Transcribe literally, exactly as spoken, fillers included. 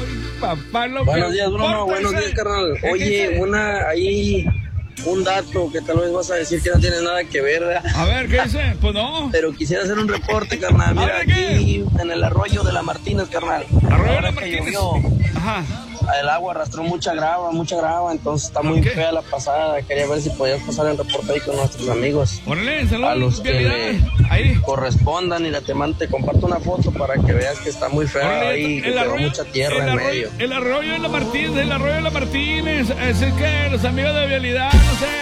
Papá, lo buenos que días, Bruno, importa buenos es días, el- carnal. ¿qué Oye, dice? una, ahí, un dato que tal vez vas a decir que no tiene nada que ver, ¿verdad? A ver, ¿qué dice? Pues no. Pero quisiera hacer un reporte, carnal. Mira, A ver, ¿qué? aquí en el arroyo de la Martínez, carnal. Arroyo de Ahora la que Martínez. llovió, Ajá. el agua arrastró mucha grava, mucha grava, entonces está muy ¿Por qué? fea la pasada. Quería ver si podías pasar el reporte ahí con nuestros amigos. Órale, saludos. A los que vialidad. le Ahí. correspondan y la te, man- te comparto una foto para que veas que está muy fea Órale, ahí, que el quedó arroyo, mucha tierra el en arroyo, medio. el arroyo de la Martínez, el arroyo de la Martínez. Es que los amigos de vialidad, no sé.